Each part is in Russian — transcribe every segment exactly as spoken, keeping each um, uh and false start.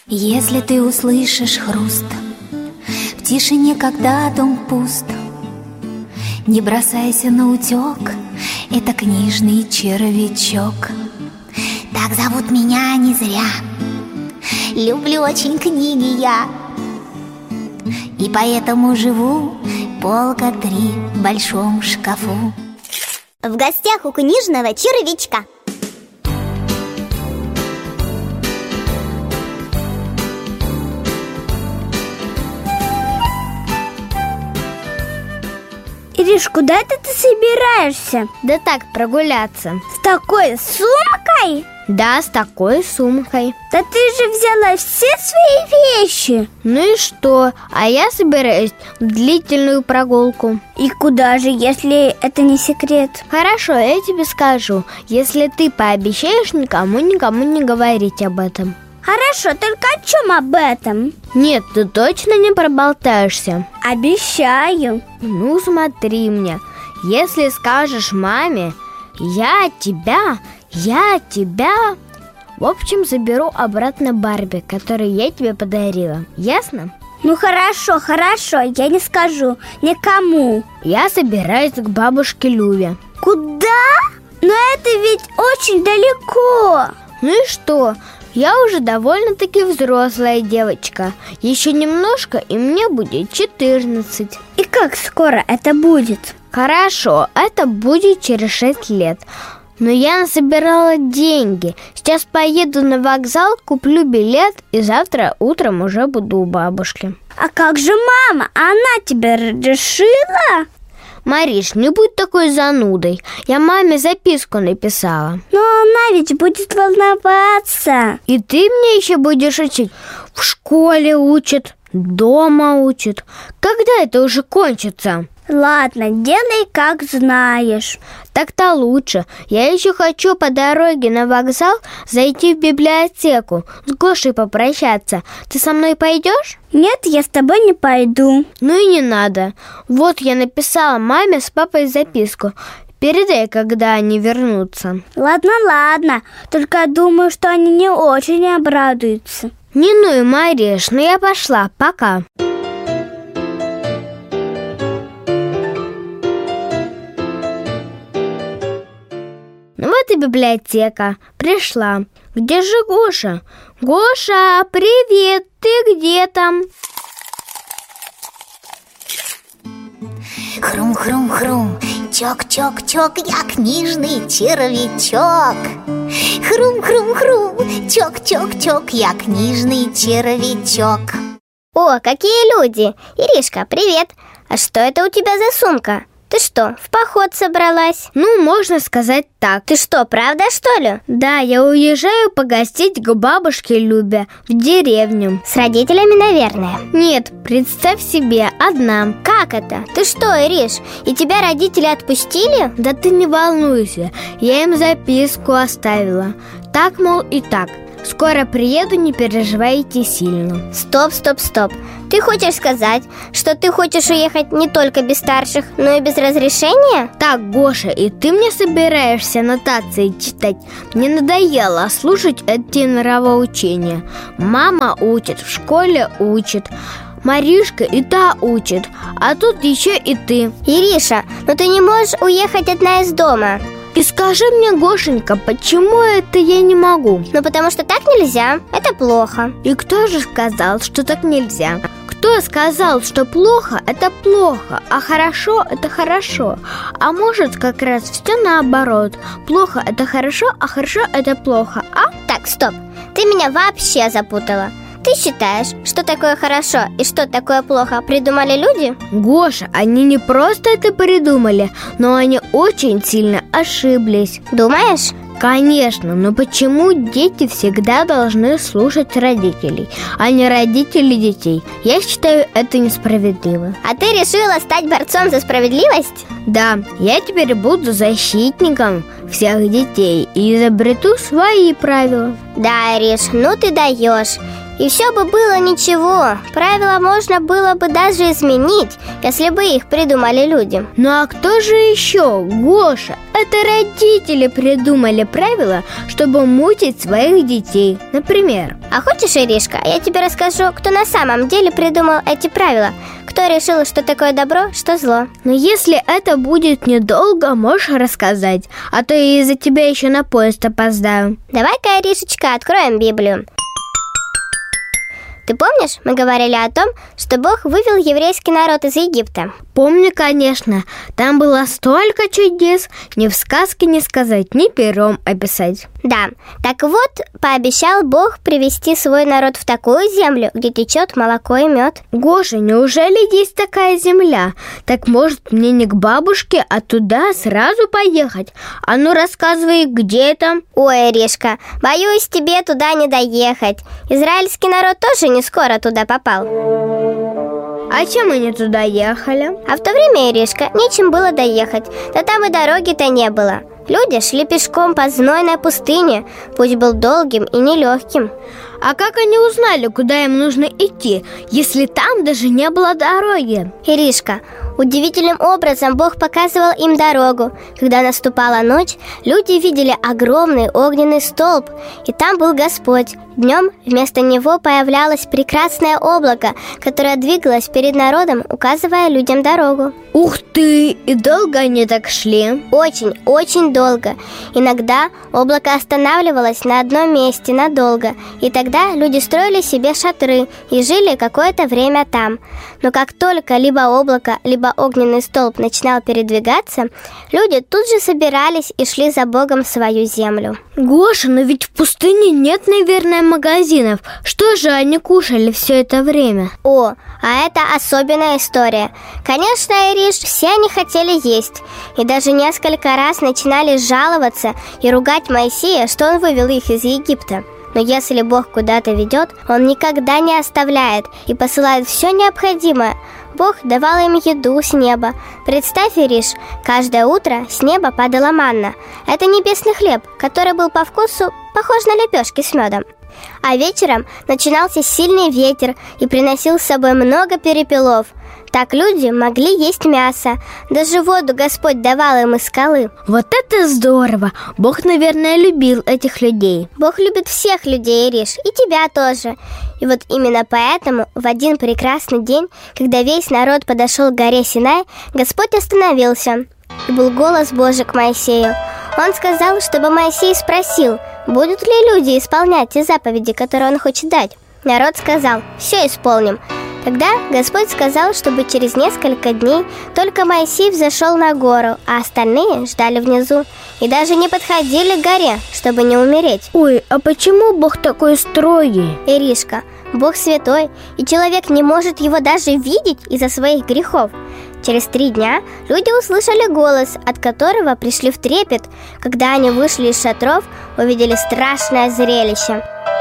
Если ты услышишь хруст в тишине, когда дом пуст, не бросайся на утек, это книжный червячок. Так зовут меня не зря, люблю очень книги я, и поэтому живу полка три в большом шкафу. В гостях у книжного червячка. Ириш, куда это ты собираешься? Да так, прогуляться. С такой сумкой? Да, с такой сумкой. Да ты же взяла все свои вещи. Ну и что? А я собираюсь в длительную прогулку. И куда же, если это не секрет? Хорошо, я тебе скажу, если ты пообещаешь никому-никому не говорить об этом. Хорошо, только о чем об этом? Нет, ты точно не проболтаешься? Обещаю. Ну смотри мне, если скажешь маме, я тебя, я тебя, в общем, заберу обратно Барби, которую я тебе подарила. Ясно? Ну хорошо, хорошо, я не скажу никому. Я собираюсь к бабушке Любе. Куда? Но это ведь очень далеко. Ну и что? Я уже довольно-таки взрослая девочка. Еще немножко, и мне будет четырнадцать. И как скоро это будет? Хорошо, это будет через шесть лет. Но я насобирала деньги. Сейчас поеду на вокзал, куплю билет, и завтра утром уже буду у бабушки. А как же мама? Она тебе разрешила? Мариш, не будь такой занудой. Я маме записку написала. Но она ведь будет волноваться. И ты мне еще будешь учить? В школе учат, дома учат. Когда это уже кончится? Ладно, делай как знаешь. Так-то лучше. Я еще хочу по дороге на вокзал зайти в библиотеку, с Гошей попрощаться. Ты со мной пойдешь? Нет, я с тобой не пойду. Ну и не надо. Вот я написала маме с папой записку. Передай, когда они вернутся. Ладно, ладно. Только думаю, что они не очень обрадуются. Не ну и Мариш, ну я пошла, пока. Ну вот и библиотека. Пришла. Где же Гоша? Гоша, привет! Ты где там? Хрум-хрум-хрум, чок-чок-чок, я книжный червячок. Хрум-хрум-хрум, чок-чок-чок, я книжный червячок. О, какие люди! Иришка, привет! А что это у тебя за сумка? Ты что, в поход собралась? Ну, можно сказать так. Ты что, правда, что ли? Да, я уезжаю погостить к бабушке Любе в деревню. С родителями, наверное? Нет, представь себе, одна. Как это? Ты что, Ириш, и тебя родители отпустили? Да ты не волнуйся, я им записку оставила. Так, мол, и так. Скоро приеду, не переживайте сильно. Стоп, стоп, стоп. Ты хочешь сказать, что ты хочешь уехать не только без старших, но и без разрешения? Так, Гоша, и ты мне собираешься нотации читать? Мне надоело слушать эти нравоучения. Мама учит, в школе учит, Маришка и та учит, а тут еще и ты. Ириша, но ты не можешь уехать одна из дома. И скажи мне, Гошенька, почему это я не могу? Ну, потому что так нельзя, это плохо. И кто же сказал, что так нельзя? Кто сказал, что плохо – это плохо, а хорошо – это хорошо? А может, как раз все наоборот. Плохо – это хорошо, а хорошо – это плохо, а? Так, стоп, ты меня вообще запутала. Ты считаешь, что такое хорошо и что такое плохо придумали люди? Гоша, они не просто это придумали, но они очень сильно ошиблись. Думаешь? Конечно, но почему дети всегда должны слушать родителей, а не родители детей? Я считаю, это несправедливо. А ты решила стать борцом за справедливость? Да, я теперь буду защитником всех детей и изобрету свои правила. Да, Ириш, ну ты даешь. И все бы было ничего. Правила можно было бы даже изменить, если бы их придумали люди. Ну а кто же еще, Гоша? это родители придумали правила, чтобы мучить своих детей, например. А хочешь, Иришка, я тебе расскажу, кто на самом деле придумал эти правила? Кто решил, что такое добро, что зло? Но если это будет недолго, можешь рассказать, а то я из-за тебя еще на поезд опоздаю. Давай-ка, Иришечка, откроем Библию. Ты помнишь, мы говорили о том, что Бог вывел еврейский народ из Египта? Помню, конечно. Там было столько чудес, ни в сказке не сказать, ни пером описать. Да, так вот, пообещал Бог привести свой народ в такую землю, где течет молоко и мед. Гоша, неужели есть такая земля? Так может мне не к бабушке, а туда сразу поехать? А ну рассказывай, где там? Ой, Иришка, боюсь, тебе туда не доехать. Израильский народ тоже не скоро туда попал. А чем они туда ехали? А в то время, Иришка, нечем было доехать. Да там и дороги-то не было. Люди шли пешком по знойной пустыне. Путь был долгим и нелегким. А как они узнали, куда им нужно идти, если там даже не было дороги? Иришка, удивительным образом Бог показывал им дорогу. Когда наступала ночь, люди видели огромный огненный столб, и там был Господь. Днем вместо него появлялось прекрасное облако, которое двигалось перед народом, указывая людям дорогу. Ух ты! И долго они так шли? Очень, очень долго. Иногда облако останавливалось на одном месте надолго, и тогда люди строили себе шатры и жили какое-то время там. Но как только либо облако, либо огненный столб начинал передвигаться, люди тут же собирались и шли за Богом в свою землю. Гоша, но ведь в пустыне нет, наверное, магазинов. Что же они кушали все это время? О, а это особенная история. Конечно, Ириш, все они хотели есть. И даже несколько раз начинали жаловаться и ругать Моисея, что он вывел их из Египта. Но если Бог куда-то ведет, Он никогда не оставляет и посылает все необходимое. Бог давал им еду с неба. Представь, Ириш, каждое утро с неба падала манна. Это небесный хлеб, который был по вкусу похож на лепешки с медом. А вечером начинался сильный ветер и приносил с собой много перепелов. Так люди могли есть мясо. Даже воду Господь давал им из скалы. Вот это здорово! Бог, наверное, любил этих людей. Бог любит всех людей, Ириш, и тебя тоже. И вот именно поэтому в один прекрасный день, когда весь народ подошел к горе Синай, Господь остановился. И был голос Божий к Моисею. Он сказал, чтобы Моисей спросил, будут ли люди исполнять те заповеди, которые он хочет дать. Народ сказал: все исполним. Тогда Господь сказал, чтобы через несколько дней только Моисей взошел на гору, а остальные ждали внизу и даже не подходили к горе, чтобы не умереть. Ой, а почему Бог такой строгий? Иришка, Бог святой, и человек не может его даже видеть из-за своих грехов. Через три дня люди услышали голос, от которого пришли в трепет. Когда они вышли из шатров, увидели страшное зрелище.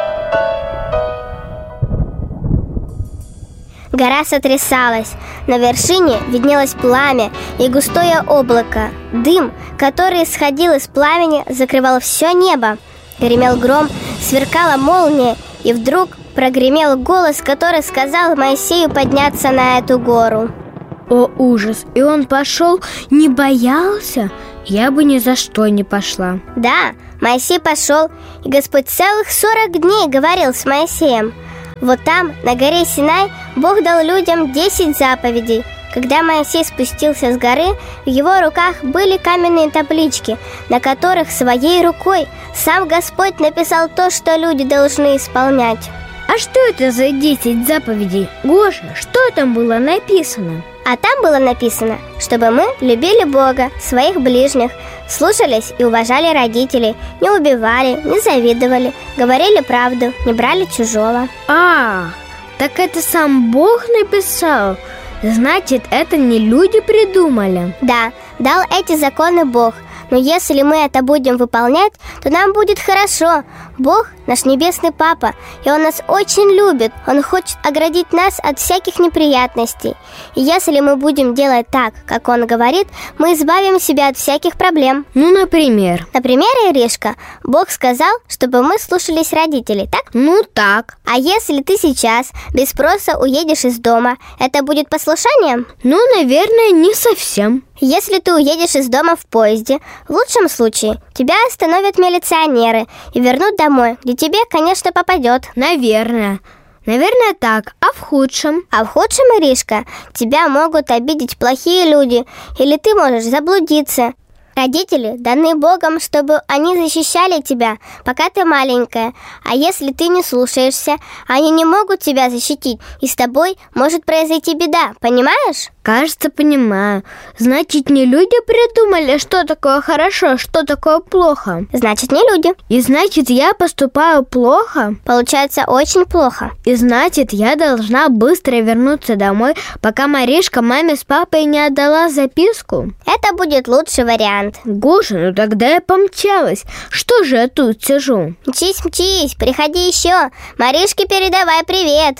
Гора сотрясалась, на вершине виднелось пламя и густое облако. Дым, который исходил из пламени, закрывал все небо. Гремел гром, сверкала молния, и вдруг прогремел голос, который сказал Моисею подняться на эту гору. О, ужас! И он пошел, не боялся? Я бы ни за что не пошла. Да, Моисей пошел, и Господь целых сорок дней говорил с Моисеем. Вот там, на горе Синай, Бог дал людям десять заповедей. Когда Моисей спустился с горы, в его руках были каменные таблички, на которых своей рукой сам Господь написал то, что люди должны исполнять. А что это за десять заповедей? Гоша, что там было написано? А там было написано, чтобы мы любили Бога, своих ближних, слушались и уважали родителей, не убивали, не завидовали, говорили правду, не брали чужого. А, так это сам Бог написал? Значит, это не люди придумали? Да, дал эти законы Бог. Но если мы это будем выполнять, то нам будет хорошо. Бог – наш небесный папа, и Он нас очень любит. Он хочет оградить нас от всяких неприятностей. И если мы будем делать так, как Он говорит, мы избавим себя от всяких проблем. Ну, например? Например, Иришка, Бог сказал, чтобы мы слушались родителей, так? Ну, так. А если ты сейчас без спроса уедешь из дома, это будет послушанием? Ну, наверное, не совсем. Если ты уедешь из дома в поезде, в лучшем случае тебя остановят милиционеры и вернут домой, где тебе, конечно, попадет. Наверное. Наверное, так. А в худшем? А в худшем, Иришка, тебя могут обидеть плохие люди, или ты можешь заблудиться. Родители даны Богом, чтобы они защищали тебя, пока ты маленькая. А если ты не слушаешься, они не могут тебя защитить, и с тобой может произойти беда, понимаешь? Кажется, понимаю. Значит, не люди придумали, что такое хорошо, что такое плохо. Значит, не люди. И значит, я поступаю плохо? Получается очень плохо. И значит, я должна быстро вернуться домой, пока Маришка маме с папой не отдала записку? Это будет лучший вариант. Гоша, ну тогда я помчалась. Что же я тут сижу? Мчись, мчись, приходи еще. Маришке передавай привет.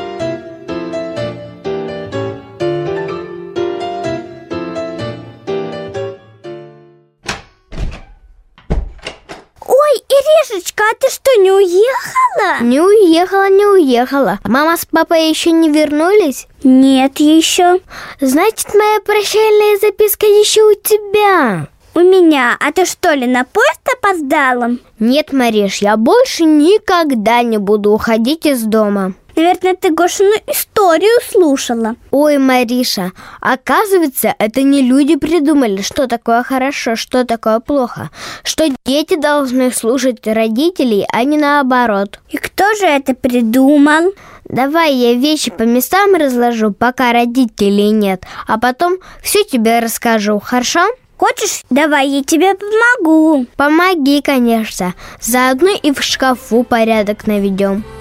Ой, Иришечка, а ты что, не уехала? Не уехала, не уехала. Мама с папой еще не вернулись? Нет еще. Значит, моя прощальная записка еще у тебя. У меня. А ты что ли на поезд опоздала? Нет, Мариш, я больше никогда не буду уходить из дома. Наверное, ты Гошину историю слушала. Ой, Мариша, оказывается, это не люди придумали, что такое хорошо, что такое плохо. Что дети должны слушать родителей, а не наоборот. И кто же это придумал? Давай я вещи по местам разложу, пока родителей нет, а потом все тебе расскажу, хорошо? Хочешь, давай я тебе помогу. Помоги, конечно. Заодно и в шкафу порядок наведем.